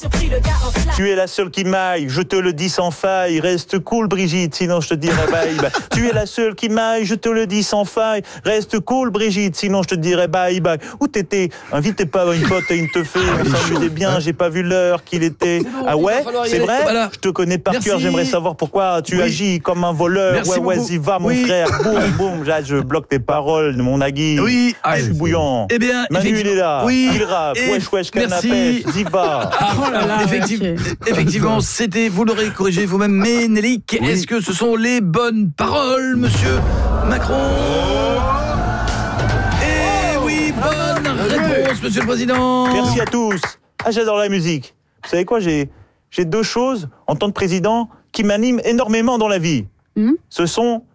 Tu es la seule qui m'aille, je te le dis sans faille. Reste cool Brigitte, sinon je te dirai bye bye. Tu es la seule qui m'aille, je te le dis sans faille. Reste cool Brigitte, sinon je te dirai bye bye. Où t'étais? Invitez pas une pote et une teufée. On s'amusait bien, j'ai pas vu l'heure qu'il était. Ah ouais? C'est vrai? Voilà. Je te connais par cœur, j'aimerais savoir pourquoi tu agis comme un voleur. Merci ouais, beaucoup. y va mon frère. Boum, boum. Là, je bloque tes paroles, mon Nagui. Oui. Je suis bouillant. Eh bien, Manu, il est là. oui. Il rappe. Et Wesh, canapé. Y va. Effectivement, c'était, vous l'aurez corrigé vous-même, Ménélique. Oui. Est-ce que ce sont les bonnes paroles, monsieur Macron? Eh oui, bonne réponse, monsieur le président. Merci à tous. Ah, j'adore la musique. Vous savez quoi, j'ai deux choses, en tant que président, qui m'animent énormément dans la vie. Ce sont